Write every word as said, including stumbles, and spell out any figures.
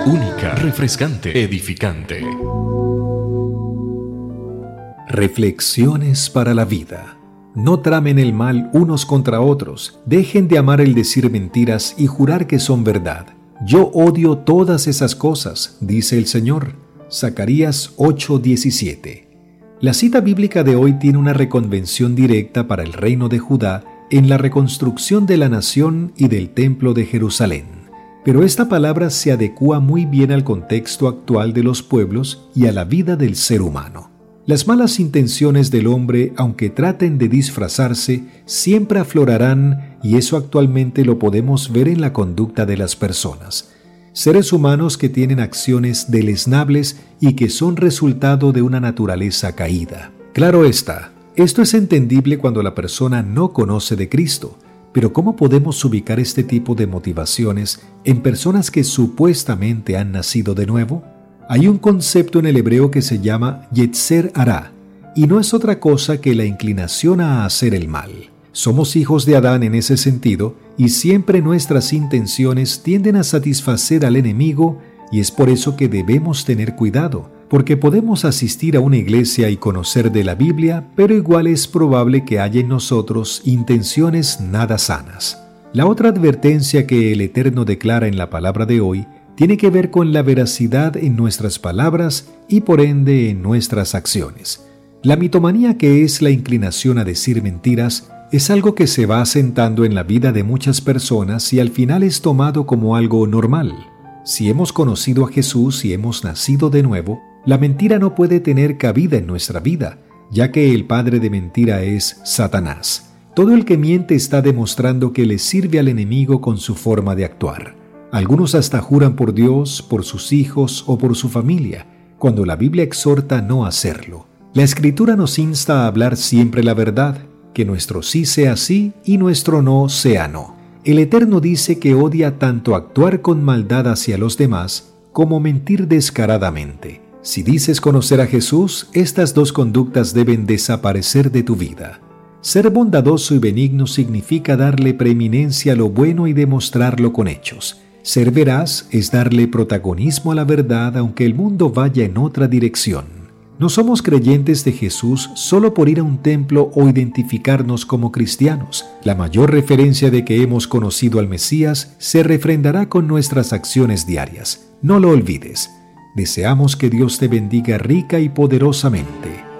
Única, refrescante, edificante. Reflexiones para la vida. No tramen el mal unos contra otros. Dejen de amar el decir mentiras y jurar que son verdad. Yo odio todas esas cosas, dice el Señor. Zacarías ocho diecisiete. La cita bíblica de hoy tiene una reconvención directa para el reino de Judá en la reconstrucción de la nación y del templo de Jerusalén. Pero esta palabra se adecúa muy bien al contexto actual de los pueblos y a la vida del ser humano. Las malas intenciones del hombre, aunque traten de disfrazarse, siempre aflorarán, y eso actualmente lo podemos ver en la conducta de las personas. Seres humanos que tienen acciones deleznables y que son resultado de una naturaleza caída. Claro está, esto es entendible cuando la persona no conoce de Cristo, pero ¿cómo podemos ubicar este tipo de motivaciones en personas que supuestamente han nacido de nuevo? Hay un concepto en el hebreo que se llama Yetzer Hará, y no es otra cosa que la inclinación a hacer el mal. Somos hijos de Adán en ese sentido, y siempre nuestras intenciones tienden a satisfacer al enemigo, y es por eso que debemos tener cuidado, porque podemos asistir a una iglesia y conocer de la Biblia, pero igual es probable que haya en nosotros intenciones nada sanas. La otra advertencia que el Eterno declara en la palabra de hoy tiene que ver con la veracidad en nuestras palabras y por ende en nuestras acciones. La mitomanía, que es la inclinación a decir mentiras, es algo que se va asentando en la vida de muchas personas y al final es tomado como algo normal. Si hemos conocido a Jesús y hemos nacido de nuevo, la mentira no puede tener cabida en nuestra vida, ya que el padre de mentira es Satanás. Todo el que miente está demostrando que le sirve al enemigo con su forma de actuar. Algunos hasta juran por Dios, por sus hijos o por su familia, cuando la Biblia exhorta no hacerlo. La Escritura nos insta a hablar siempre la verdad, que nuestro sí sea sí y nuestro no sea no. El Eterno dice que odia tanto actuar con maldad hacia los demás como mentir descaradamente. Si dices conocer a Jesús, estas dos conductas deben desaparecer de tu vida. Ser bondadoso y benigno significa darle preeminencia a lo bueno y demostrarlo con hechos. Ser veraz es darle protagonismo a la verdad aunque el mundo vaya en otra dirección. No somos creyentes de Jesús solo por ir a un templo o identificarnos como cristianos. La mayor referencia de que hemos conocido al Mesías se refrendará con nuestras acciones diarias. No lo olvides. Deseamos que Dios te bendiga rica y poderosamente.